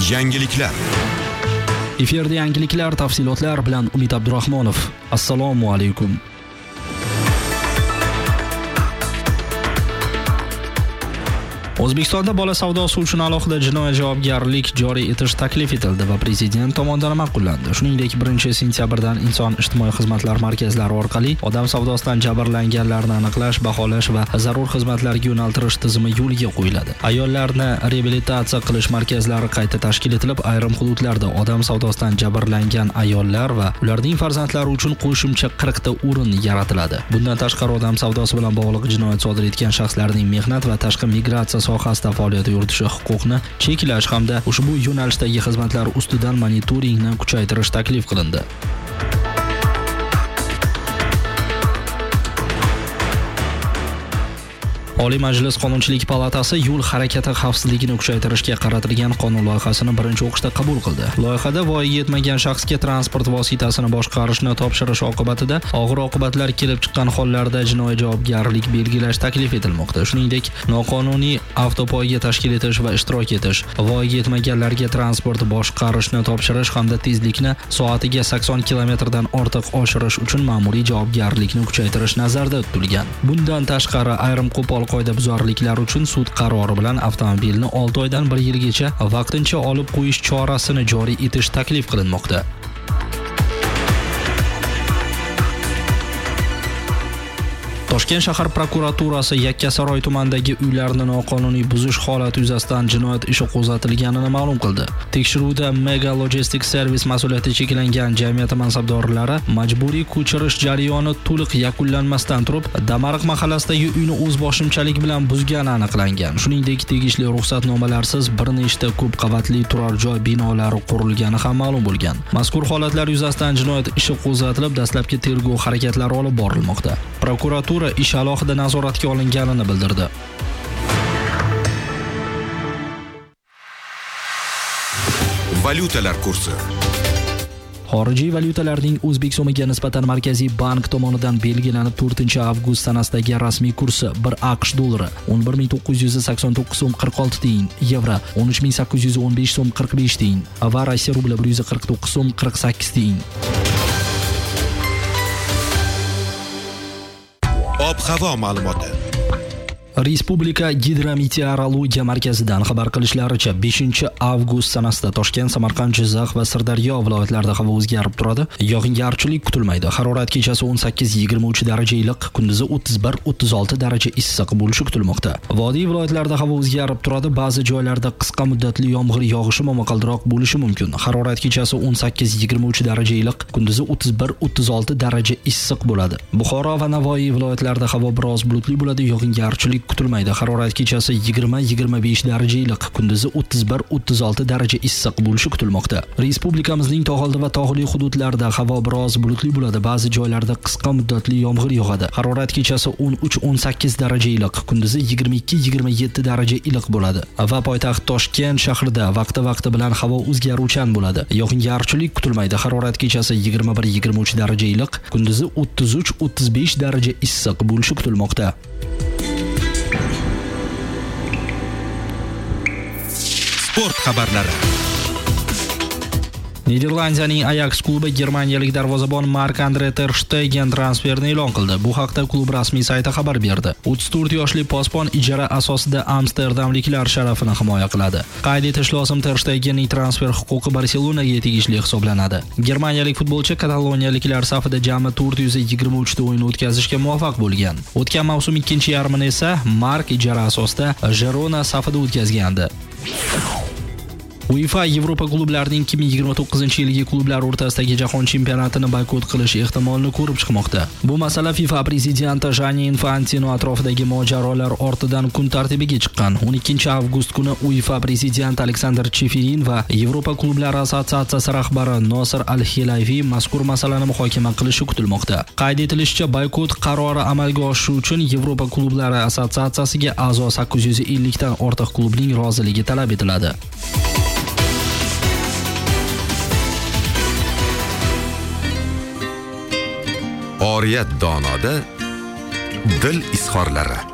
Yangiliklar. Efirda yangiliklar tafsilotlar bilan Umid Abdurahmonov. Assalomu alaykum. O'zbekistonda bola savdosi uchun alohida jinoiy javobgarlik joriy etish taklif etildi va prezident tomonidan ma'qullandi. Shuningdek, 1-sentyabrdan Inson ijtimoiy xizmatlar markazlari orqali odam savdosidan jabrlanganlarni aniqlash, baholash va zarur xizmatlarga yo'naltirish tizimi yo'lga qo'yiladi. Ayollarni reabilitatsiya qilish markazlari qayta tashkil etilib, ayrim hududlarda odam savdosidan jabrlangan ayollar va ularning farzandlari uchun qo'shimcha 40 ta o'rin yaratiladi. Bundan tashqari, odam savdosi bilan bog'liq jinoyat sodir etgan shaxslarning mehnat va tashqi migratsiya sohasida faoliyat yuritishi huquqni cheklash hamda ushbu yo'nalishdagi xizmatlar ustidan monitoringni kuchaytirish taklif qilindi. Oliy Majlis Qonunchilik palatasi yo'l harakati xavfsizligini kuchaytirishga qaratilgan qonun loyihasini birinchi o'qishda qabul qildi. Loyihada voyaga yetmagan shaxsga transport vositasini boshqarishni topshirish oqibatida og'ir oqibatlar kelib chiqqan hollarda jinoiy javobgarlik belgilash taklif etilmoqda. Shuningdek, noqonuniy avtopoyga tashkil etish va ishtirok etish, voyaga yetmaganlarga transport boshqarishni topshirish hamda tezlikni soatiga 80 kilometrdan ortiq oshirish uchun ma'muriy javobgarlikni kuchaytirish nazarda tutilgan. Bundan tashqari, ayrim qo'pol qoidabuzarliklar uchun sud qarori bilan avtomobilni 6 oydan 1 yilgacha vaqtincha olib qo'yish chorasini joriy etish taklif qilinmoqda. Toshkent shahar prokuraturasi Yakkasaroy tumanidagi uylarni noqonuniy buzish holati yuzasidan jinoyat ishi qo'zg'atilganini ma'lum qildi. Tekshiruvda Mega Logistic Service mas'uliyati cheklangan jamiyati mansabdorlari majburiy ko'chirish jarayoni to'liq yakunlanmasdan turib, Damariq mahallasidagi uyni o'zboshimchalik bilan buzgani aniqlangan. Shuningdek, tegishli ruxsatnomalarsiz bir nechta ko'p qavatli turar joy binolari qurilgani ham ma'lum bo'lgan. Mazkur holatlar yuzasidan jinoyat ishi qo'zg'atilib, dastlabki tergov harakatlari olib borilmoqda. Prokuratura ish alohida nazoratga olinganini bildirdi. Valyutalar kursi. Xorijiy valyutalarning O'zbek so'miga nisbatan Markaziy bank tomonidan belgilanib 4-avgust sanasidagi rasmiy kursi 1 AQSh dollari 11.989 so'm 46 tiyin, yevro 13.815 so'm 45 tiyin va Rossiya rubli 149 so'm 48 tiyin. Ob-havo ma'lumoti. Respublika Gidrometeorologiya markazidan xabar qilishlaricha 5-avgust sanasida Toshkent, Samarqand, Jizzax va Sirdaryo viloyatlarida havo o'zgarib turadi. Yog'ingarchilik kutilmaydi. Harorat kechasi 18-23 daraja iliq, kunduzi 31-36 daraja issiq bo'lishi kutilmoqda. Vodiy viloyatlarida havo o'zgarib turadi. Ba'zi joylarda qisqa muddatli yomg'ir yog'ishi momaqaldiroq bo'lishi mumkin. Harorat kechasi 18-23 daraja iliq, kunduzi 31-36 daraja issiq bo'ladi. Buxoro va Navoiy viloyatlarida havo biroz bulutli bo'ladi. Yog'ingarchilik kutilmaydi. Harorat kechasi 20-25 daraja iliq, kunduzi 31-36 daraja issiq bo'lishi kutilmoqda. Respublikamizning tog'oldi va tog'li hududlarida havo biroz bulutli bo'ladi. Ba'zi joylarda qisqa muddatli yomg'ir yog'adi. Harorat kechasi 13-18 daraja iliq, kunduzi 22-27 daraja iliq bo'ladi. Va poytaxt Toshkent shahrida vaqti bilan havo o'zgaruvchan bo'ladi. Yog'ingarchilik kutilmaydi. Harorat kechasi 21-23 daraja iliq, kunduzi 33-35 daraja issiq bo'lishi kutilmoqda. Sport xabarlari. Niderlandiyaning Ajax klubi germaniyalik darvozabon Marc-Andre ter Stegen transferini e'lon qildi. Bu haqda klub rasmiy sayti xabar berdi. 34 yoshli posbon ijara asosida amsterdamliklar sharafini himoya qiladi. Qayd etish lozim, ter Stegenning transfer huquqi Barselonaga tegishli hisoblanadi. Germaniyalik futbolchi kataloniyaliklar safida jami 423 ta o'yin o'tkazishga muvaffaq bo'lgan. O'tgan mavsum ikkinchi yarmini esa Marc ijara asosida Girona safida o'tkazgandi. UEFA Yevropa klublarining 2029-yilgi klublar o'rtasidagi jahon chempionatini boykot qilish ehtimolini ko'rib chiqmoqda. Bu masala FIFA prezidenti Gianni Infantino atrofidagi mojarolar ortidan kun tartibiga chiqqan. 12-avgust kuni UEFA prezidenti Aleksandr Cheferin va Yevropa klublari assotsiatsiyasi rahbari Nosir Al-Hilayfi mazkur masalani muhokama qilishi kutilmoqda. Qayd etilishicha, boykot qarori amalga oshishi uchun Yevropa klublari assotsiatsiyasiga a'zo 850 dan ortiq klubning roziligi talab etiladi. Oriyat donoda dil izhorlari.